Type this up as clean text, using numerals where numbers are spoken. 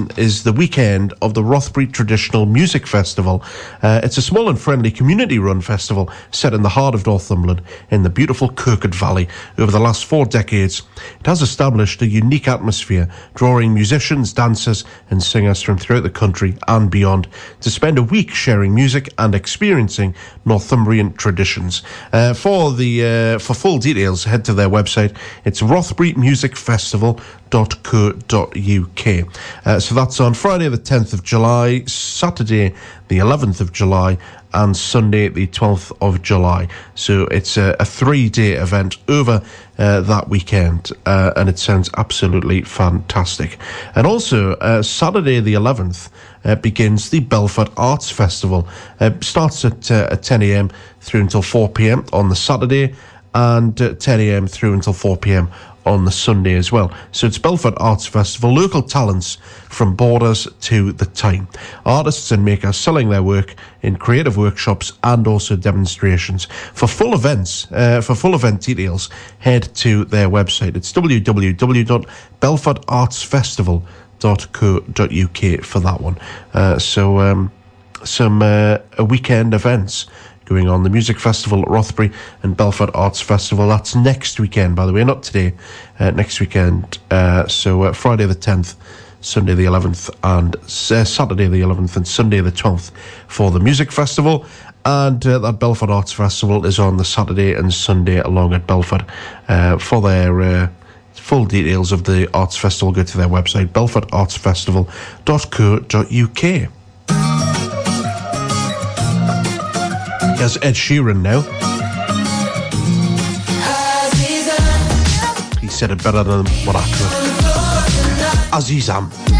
is the weekend of the Rothbury Traditional Music Festival. It's a small and friendly community-run festival set in the heart of Northumberland in the beautiful Kirkwood Valley. Over the last 4 decades, it has established a unique atmosphere, drawing musicians, dancers and singers from throughout the country and beyond to spend a week sharing music and experiencing Northumbrian traditions. For full details, head to their website. It's rothburymusicfestival.co.uk. So that's on Friday the 10th of July, Saturday the 11th of July and Sunday the 12th of July. So it's a 3-day event over that weekend, and it sounds absolutely fantastic. And also, Saturday the 11th begins the Belford Arts Festival. Starts at 10 a.m. through until 4 p.m. on the Saturday, and 10 a.m. through until 4 p.m. on the Sunday as well. So it's Belford Arts Festival, local talents from Borders to the Tyne. Artists and makers selling their work in creative workshops and also demonstrations. For full event details, head to their website. It's www.belfordartsfestival.co.uk for that one. Some weekend events going on. The Music Festival at Rothbury and Belford Arts Festival. That's next weekend, by the way, not today. Next weekend. So Friday the 10th, Sunday the 11th, and Saturday the 11th and Sunday the 12th for the Music Festival. And that Belford Arts Festival is on the Saturday and Sunday along at Belford. For their full details of the Arts Festival, go to their website, belfordartsfestival.co.uk. There's Ed Sheeran now. He said it better than what I could. Azizam.